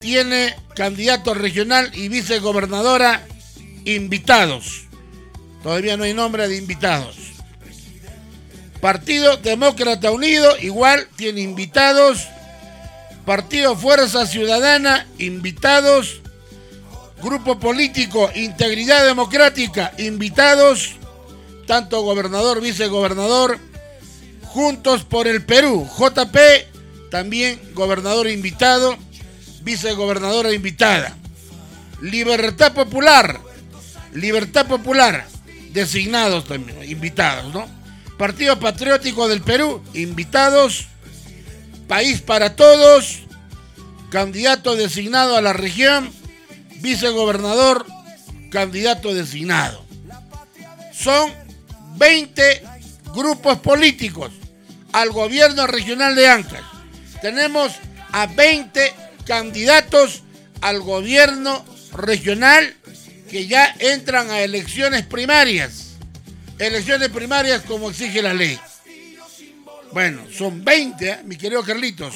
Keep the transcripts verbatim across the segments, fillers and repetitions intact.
tiene candidato regional y vicegobernadora invitados. Todavía no hay nombre de invitados. Partido Demócrata Unido igual tiene invitados. Partido Fuerza Ciudadana, invitados. Grupo Político Integridad Democrática, invitados. Tanto gobernador, vicegobernador. Juntos por el Perú, J P, también gobernador invitado, vicegobernadora invitada. Libertad Popular, Libertad Popular, designados también, invitados, ¿no? Partido Patriótico del Perú, invitados. País para Todos, candidato designado a la región, vicegobernador, candidato designado. Son veinte grupos políticos al gobierno regional de Ancash. Tenemos a veinte candidatos al gobierno regional que ya entran a elecciones primarias. Elecciones primarias como exige la ley. Bueno, son veinte, ¿eh? Mi querido Carlitos.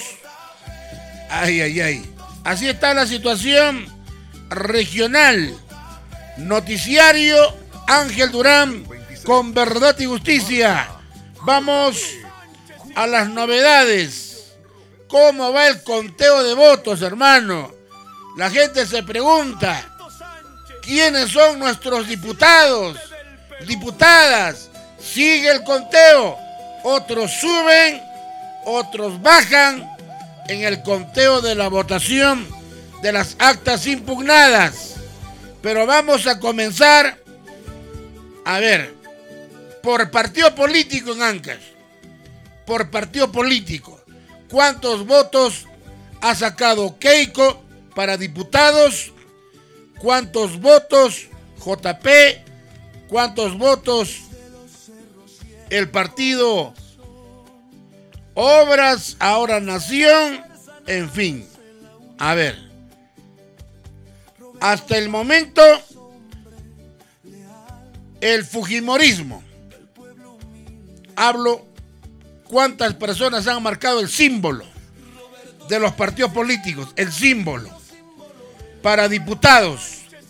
Ay, ay, ay. Así está la situación regional. Noticiario Ángel Durán con Verdad y Justicia. Vamos a las novedades. ¿Cómo va el conteo de votos, hermano? La gente se pregunta, ¿quiénes son nuestros diputados? Diputadas. Sigue el conteo. Otros suben, otros bajan en el conteo de la votación de las actas impugnadas. Pero vamos a comenzar, a ver, por partido político en Ancash. Por partido político. ¿Cuántos votos ha sacado Keiko para diputados? ¿Cuántos votos J P? ¿Cuántos votos el partido Obras, ahora Nación? En fin, a ver, hasta el momento el fujimorismo, hablo cuántas personas han marcado el símbolo de los partidos políticos, el símbolo para diputados.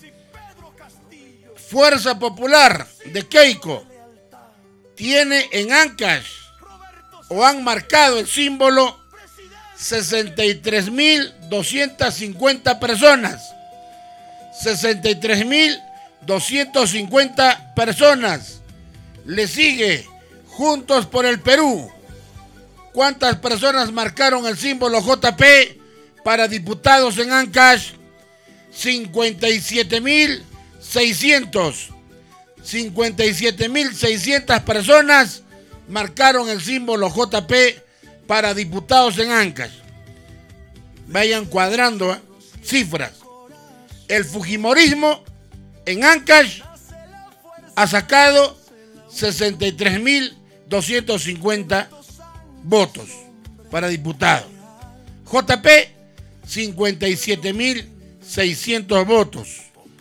Fuerza Popular de Keiko tiene en Ancash o han marcado el símbolo sesenta y tres mil doscientas cincuenta personas. sesenta y tres mil doscientas cincuenta personas. Le sigue Juntos por el Perú. ¿Cuántas personas marcaron el símbolo J P para diputados en Ancash? cincuenta y siete mil seiscientos. cincuenta y siete mil seiscientas personas marcaron el símbolo J P para diputados en Ancash. Vayan cuadrando, ¿eh? Cifras. El fujimorismo en Ancash ha sacado sesenta y tres mil doscientos cincuenta votos para diputados. J P, cincuenta y siete mil seiscientos votos.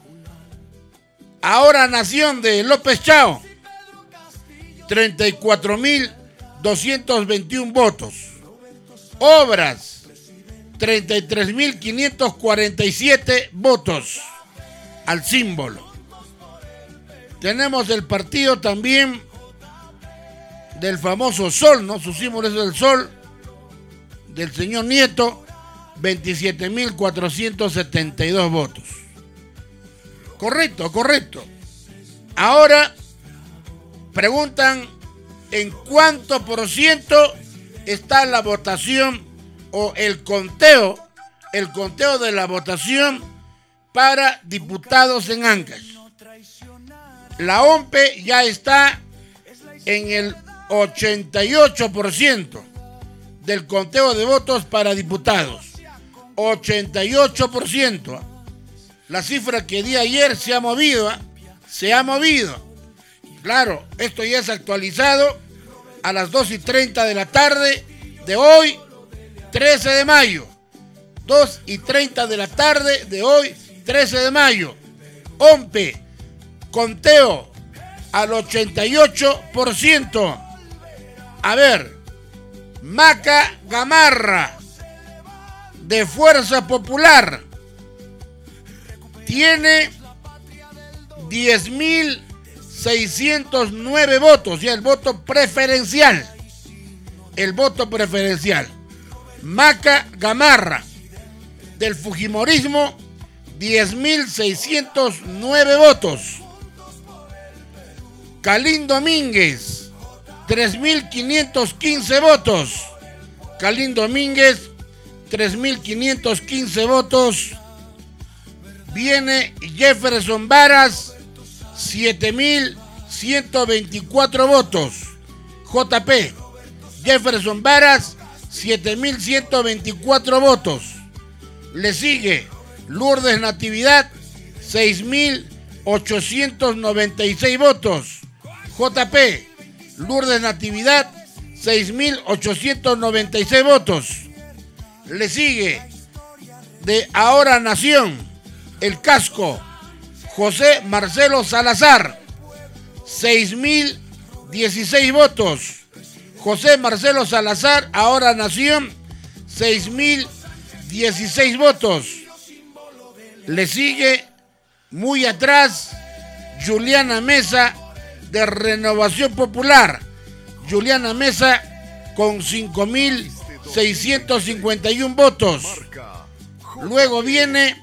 Ahora Nación de López Chao, treinta y cuatro mil doscientos veintiuno votos. Obras, treinta y tres mil quinientos cuarenta y siete votos al símbolo. Tenemos el partido también del famoso Sol, ¿no? Su símbolo es el Sol, del señor Nieto, veintisiete mil cuatrocientos setenta y dos votos. Correcto, correcto. Ahora preguntan en cuánto por ciento está la votación o el conteo, el conteo de la votación para diputados en Ancash. La O M P E ya está en el ochenta y ocho por ciento del conteo de votos para diputados. ochenta y ocho por ciento. La cifra que di ayer se ha movido, ¿eh? Se ha movido. Claro, esto ya es actualizado a las dos y treinta de la tarde de hoy, trece de mayo. dos y treinta de la tarde de hoy, trece de mayo. O M P E, conteo al ochenta y ocho por ciento. A ver, Maca Gamarra, de Fuerza Popular tiene diez mil seiscientos nueve votos, y el voto preferencial. El voto preferencial. Maca Gamarra, del Fujimorismo, diez mil seiscientos nueve votos. Calín Domínguez, tres mil quinientos quince votos. Calín Domínguez, tres mil quinientos quince votos. Viene Jefferson Varas, siete mil ciento veinticuatro votos. J P, Jefferson Varas, siete mil ciento veinticuatro votos. Le sigue Lourdes Natividad, seis mil ochocientos noventa y seis votos. J P, Lourdes Natividad, seis mil ochocientos noventa y seis votos. Le sigue de Ahora Nación, el Casco, José Marcelo Salazar, seis mil dieciséis votos. José Marcelo Salazar, Ahora Nación, seis mil dieciséis votos. Le sigue muy atrás Juliana Mesa, de Renovación Popular. Juliana Mesa con cinco mil seiscientos cincuenta y uno votos. Luego viene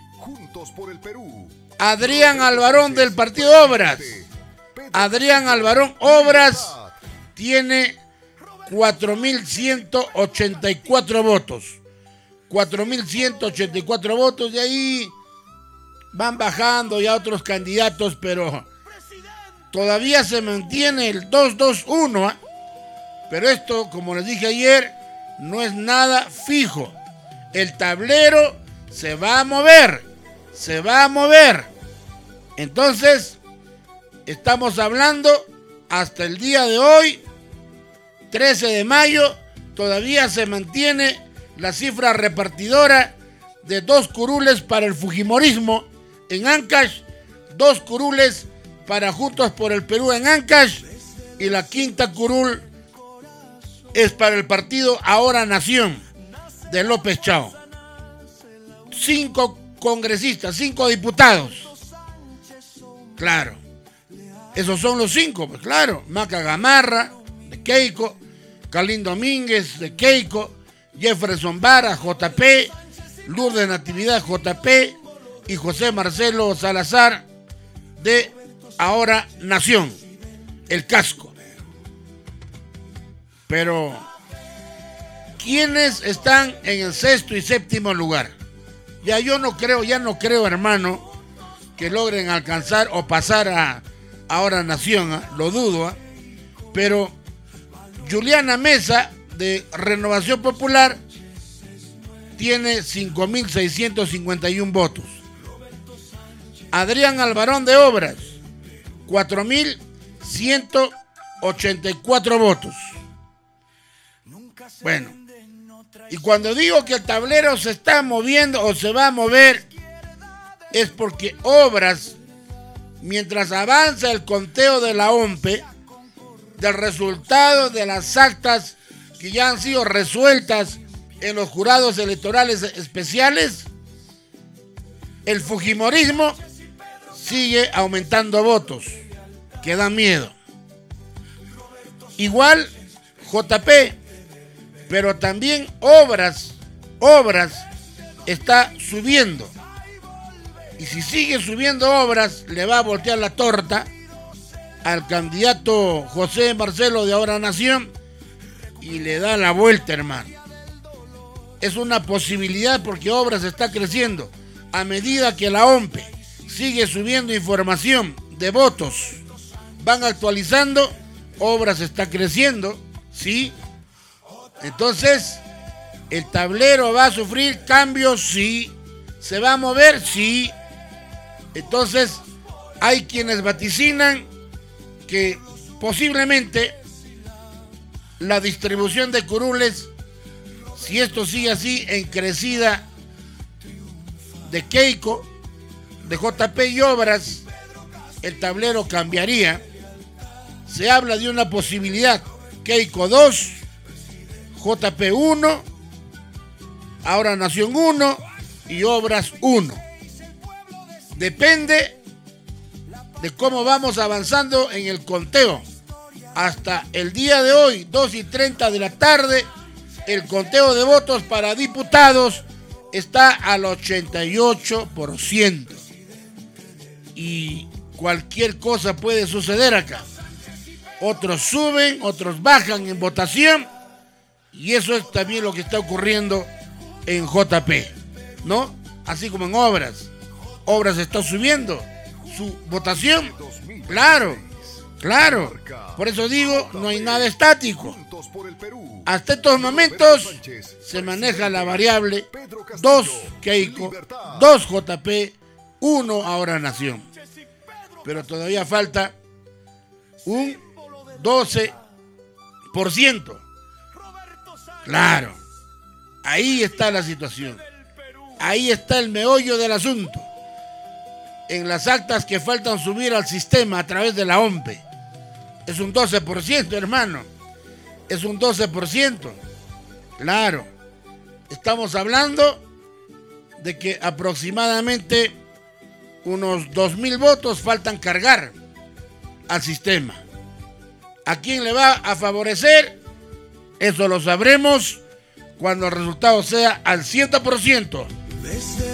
Adrián Alvarón, del Partido Obras. Adrián Alvarón Obras tiene cuatro mil ciento ochenta y cuatro votos. cuatro mil ciento ochenta y cuatro votos, y ahí van bajando ya otros candidatos, pero todavía se mantiene el dos dos uno, ¿eh? Pero esto, como les dije ayer, no es nada fijo. El tablero se va a mover, se va a mover. Entonces, estamos hablando hasta el día de hoy, trece de mayo, todavía se mantiene la cifra repartidora de dos curules para el Fujimorismo en Ancash, dos curules para Juntos por el Perú en Ancash, y la quinta curul es para el partido Ahora Nación de López Chao. Cinco congresistas, cinco diputados. Claro, esos son los cinco, pues claro. Maca Gamarra, de Keiko, Calín Domínguez, de Keiko, Jefferson Vara, J P, Lourdes Natividad, J P, y José Marcelo Salazar, de Ahora Nación, el Casco. Pero, ¿quiénes están en el sexto y séptimo lugar? Ya yo no creo, ya no creo, hermano, que logren alcanzar o pasar a Ahora Nación, ¿eh? Lo dudo, ¿eh? Pero Juliana Mesa, de Renovación Popular, tiene cinco mil seiscientos cincuenta y uno votos. Adrián Alvarón de Obras, cuatro mil ciento ochenta y cuatro votos. Bueno, y cuando digo que el tablero se está moviendo o se va a mover, es porque Obras, mientras avanza el conteo de la O M P E, del resultado de las actas que ya han sido resueltas en los jurados electorales especiales, el Fujimorismo sigue aumentando votos, que da miedo. Igual J P, pero también Obras, Obras está subiendo. Y si sigue subiendo Obras, le va a voltear la torta al candidato José Marcelo de Ahora Nación y le da la vuelta, hermano. Es una posibilidad porque Obras está creciendo. A medida que la O M P E sigue subiendo información de votos, van actualizando, Obras está creciendo, ¿sí? Entonces, ¿el tablero va a sufrir cambios? Sí. ¿Se va a mover? Sí. Entonces, hay quienes vaticinan que posiblemente la distribución de curules, si esto sigue así, en crecida de Keiko, de J P y Obras, el tablero cambiaría. Se habla de una posibilidad: Keiko dos, J P uno Ahora Nación uno y Obras uno. Depende de cómo vamos avanzando en el conteo. Hasta el día de hoy, dos y treinta de la tarde, el conteo de votos para diputados está al ochenta y ocho por ciento. Y cualquier cosa puede suceder acá. Otros suben, otros bajan en votación. Y eso es también lo que está ocurriendo en J P, ¿no? Así como en Obras. Obras está subiendo su votación. Claro, claro. Por eso digo, no hay nada estático. Hasta estos momentos se maneja la variable dos Keiko, dos J P, uno Ahora Nación. Pero todavía falta un doce por ciento. Claro, ahí está la situación. Ahí está el meollo del asunto. En las actas que faltan subir al sistema a través de la O M P E. Es un doce por ciento, hermano. Es un doce por ciento. Claro. Estamos hablando de que aproximadamente unos dos mil votos faltan cargar al sistema. ¿A quién le va a favorecer? Eso lo sabremos cuando el resultado sea al cien por ciento.